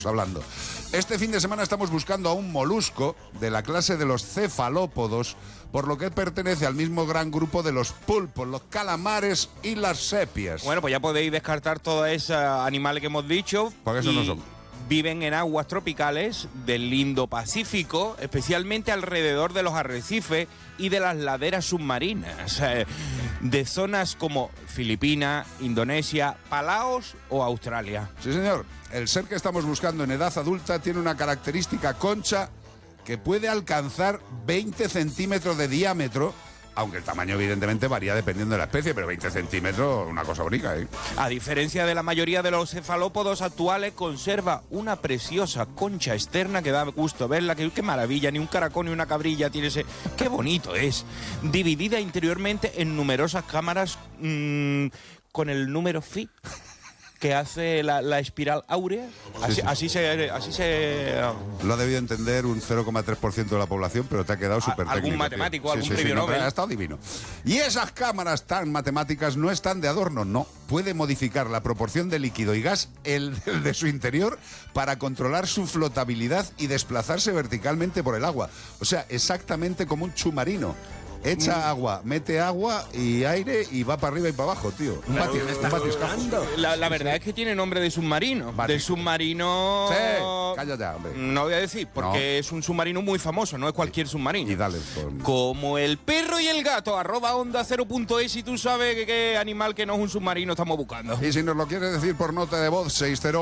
hablando. Este fin de semana estamos buscando a un molusco de la clase de los cefalópodos, por lo que pertenece al mismo gran grupo de los pulpos, los calamares y las sepias. Bueno, pues ya podéis descartar todos esos animales que hemos dicho. Porque eso no son. Viven en aguas tropicales del Indo-Pacífico, especialmente alrededor de los arrecifes y de las laderas submarinas, de zonas como Filipinas, Indonesia, Palaos o Australia. Sí, señor. El ser que estamos buscando en edad adulta tiene una característica concha que puede alcanzar 20 centímetros de diámetro, aunque el tamaño evidentemente varía dependiendo de la especie, pero 20 centímetros, una cosa bonita, ¿eh? A diferencia de la mayoría de los cefalópodos actuales, conserva una preciosa concha externa que da gusto verla, que qué maravilla, ni un caracol ni una cabrilla tiene ese... ¡Qué bonito es! Dividida interiormente en numerosas cámaras con el número phi que hace la espiral áurea. Así se... Lo ha debido entender un 0,3% de la población, pero te ha quedado súper técnico. Algún matemático, algún premio no, Nobel. ha estado divino. Y esas cámaras tan matemáticas no están de adorno, no. Puede modificar la proporción de líquido y gas, el de su interior, para controlar su flotabilidad y desplazarse verticalmente por el agua. O sea, exactamente como un submarino. Echa agua, mete agua y aire y va para arriba y para abajo, tío. Un batiscafo. La verdad es que tiene nombre de submarino. De submarino... Sí, cállate, hombre. No voy a decir, porque es un submarino muy famoso, no es cualquier submarino. Y dale. Como el perro y el gato, @onda0.es, y tú sabes qué animal que no es un submarino estamos buscando. Y si nos lo quieres decir por nota de voz,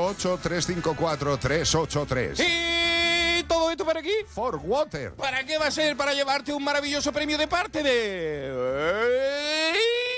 608-354-383. ¿Y todo esto para aquí? For Water. ¿Para qué va a ser? Para llevarte un maravilloso premio de parte de...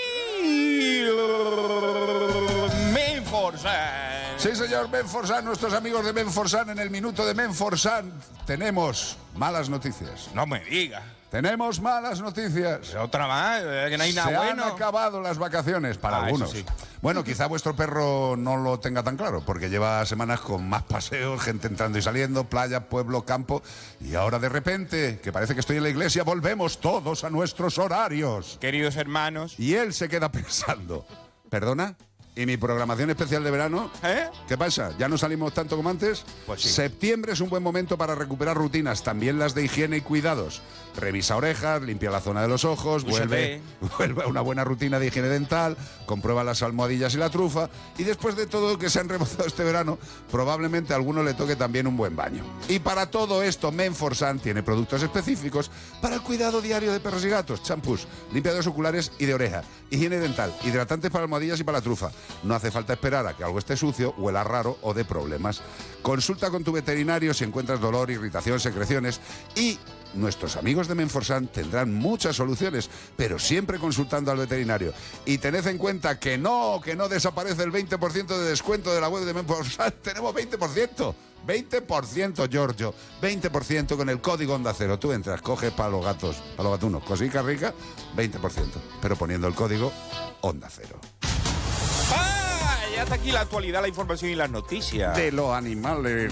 Menforsan. Sí, señor, Menforsan, nuestros amigos de Menforsan. En el minuto de Menforsan tenemos malas noticias. No me digas. Tenemos malas noticias. Otra más, que no hay nada bueno. Se han acabado las vacaciones para algunos. Eso sí. Bueno, quizá vuestro perro no lo tenga tan claro, porque lleva semanas con más paseos, gente entrando y saliendo, playa, pueblo, campo, y ahora de repente, que parece que estoy en la iglesia, volvemos todos a nuestros horarios. Queridos hermanos. Y él se queda pensando, ¿perdona? ¿Y mi programación especial de verano? ¿Qué pasa? ¿Ya no salimos tanto como antes? Pues sí. Septiembre es un buen momento para recuperar rutinas, también las de higiene y cuidados. Revisa orejas, limpia la zona de los ojos, vuelve a una buena rutina de higiene dental, comprueba las almohadillas y la trufa, y después de todo lo que se han rebozado este verano, probablemente a alguno le toque también un buen baño. Y para todo esto, Menforsan tiene productos específicos para el cuidado diario de perros y gatos: champús, limpiadores oculares y de oreja, higiene dental, hidratantes para almohadillas y para la trufa. No hace falta esperar a que algo esté sucio, huela raro o dé problemas. Consulta con tu veterinario si encuentras dolor, irritación, secreciones, y nuestros amigos de Menforsan tendrán muchas soluciones, pero siempre consultando al veterinario. Y tened en cuenta que no desaparece el 20% de descuento de la web de Menforsan. Tenemos 20%. 20%, Giorgio. 20% con el código Onda Cero. Tú entras, coges para los gatos, para los gatunos, cosica rica, 20%. Pero poniendo el código Onda Cero. Ya está aquí la actualidad, la información y las noticias. De los animales.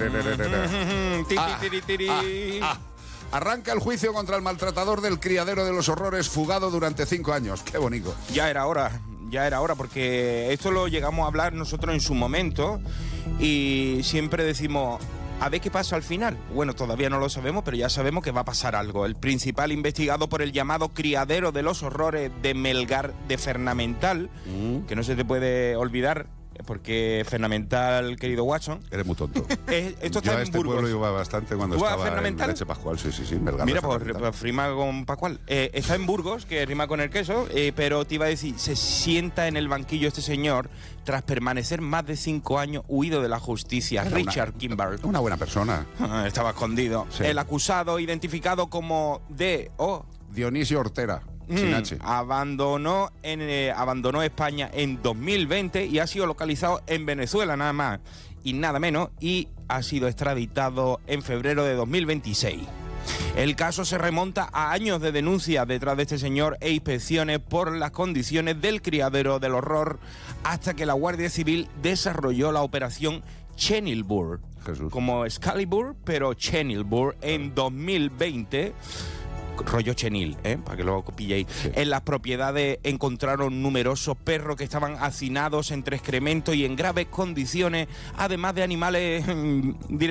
Arranca el juicio contra el maltratador del criadero de los horrores, fugado durante 5 años. Qué bonito. Ya era hora, porque esto lo llegamos a hablar nosotros en su momento y siempre decimos, a ver qué pasa al final. Bueno, todavía no lo sabemos, pero ya sabemos que va a pasar algo. El principal investigado por el llamado criadero de los horrores de Melgar de Fernamental, que no se te puede olvidar, porque Fernamental, querido Watson... Eres muy tonto. Esto está en este Burgos. pueblo iba bastante cuando estaba en Leche Pascual. Sí, Melgar. Mira, pues rima con Pascual. Está en Burgos, que rima con el queso, pero te iba a decir, se sienta en el banquillo este señor tras permanecer más de 5 años huido de la justicia. Richard Kimber. Una buena persona. Estaba escondido. Sí. El acusado, identificado como Dionisio Ortera. Sin H. Abandonó España en 2020 y ha sido localizado en Venezuela, nada más y nada menos, y ha sido extraditado en febrero de 2026. El caso se remonta a años de denuncias detrás de este señor e inspecciones por las condiciones del criadero del horror, hasta que la Guardia Civil desarrolló la operación Chenilbur, como Excalibur, pero Chenilbur, en 2020. rollo chenil, para que lo pilléis. Sí. En las propiedades encontraron numerosos perros que estaban hacinados entre excrementos y en graves condiciones, además de animales